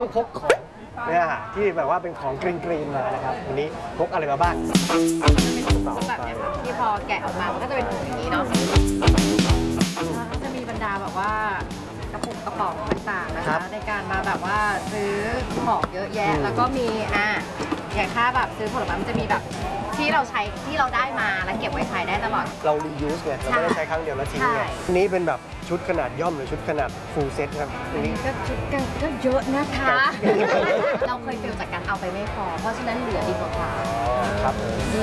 พกของเนี่ยที่แบบว่าเป็นของกรีนมานะครับวันนี้พกอะไรมาบ้างเป็นถุงแบบนี้ค่ะที่พอแกะออกมามันก็จะเป็นถุงอย่างนี้เนาะก็จะมีบรรดาแบบว่ากระปุกกระป๋องต่างๆนะคะในการมาแบบว่าซื้อของเยอะแยะแล้วก็มีอย่างถ้าแบบซื้อผลไม้มันจะมีแบบที่เราใช้ที่เราได้มาแล้วเก็บไว้ใช้ได้ตลอดเรา reuse ไงเราไม่ได้ใช้ครั้งเดียวแล้วทิ้งไงอันนี้เป็นแบบชุดขนาดย่อมหรือชุดขนาด full set ครับอันนี้ก็ชุดกันก็เยอะนะคะเราเคยเฟลจากการเอาไปไม่พอเพราะฉะนั้นเหลือดีกว่าค่ะครับ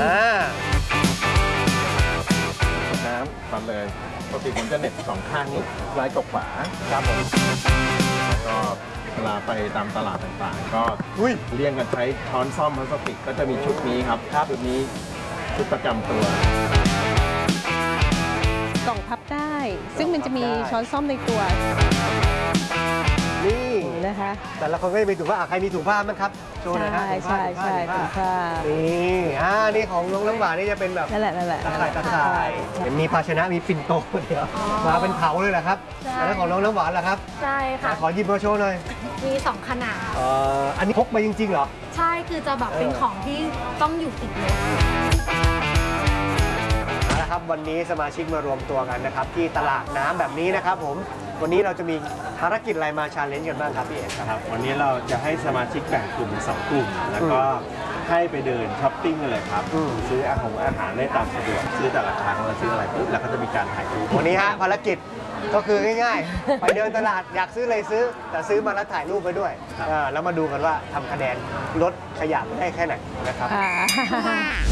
น้ำตัดเลยปกติผมจะเน็ตสองข้างนี้ซ้ายกับขวาครับผมก็เวลาไปตามตลาดต่างๆก็เลี่ยงกันใช้ช้อนซ่อมพลาสติกก็จะมีชุดนี้ครับชุดนี้ชุดประจำตัวกล่องพับได้ซึ่งมันจะมีช้อนซ่อมในตัวนี่นะคะแต่ละคนก็จะมีถุงผ้าใครมีถุงผ้ามั้งครับโชว์หน่อยครับใช่ถุงผ้านี่นี่ของน้องน้ำหวานนี่จะเป็นแบบนั่นแหละตะข่ายเห็นมีภาชนะมีปิ่นโตเดียวมาเป็นเผาเลยแหละครับแล้วของน้องน้ำหวานล่ะครับใช่ค่ะขอหยิบมาโชว์หน่อยมี2ขนาดอันนี้พกมาจริงๆเหรอใช่คือจะแบบเป็นของที่ต้องอยู่ติดรถนะครับวันนี้สมาชิกมารวมตัวกันนะครับที่ตลาดน้ำแบบนี้นะครับผมวันนี้เราจะมีภารกิจอะไรมาชาเลนจ์กันบ้างครับพี่เอกครับวันนี้เราจะให้สมาชิกแบ่งกลุ่มเป็น2กลุ่มแล้วก็ให้ไปเดินช้อปปิ้งกันเลยครับซื้ออาหารได้ตามสะดวกซื้อแต่ละครั้งเราซื้ออะไรปุ๊บแล้วก็จะมีการถ่ายรูปวันนี้ฮะภารกิจก็คือง่ายๆไปเดินตลาดอยากซื้ออะไรซื้อแต่ซื้อมาแล้วถ่ายรูปไปด้วยแล้วมาดูกันว่าทำคะแนนลดขยะได้แค่ไหนนะครับ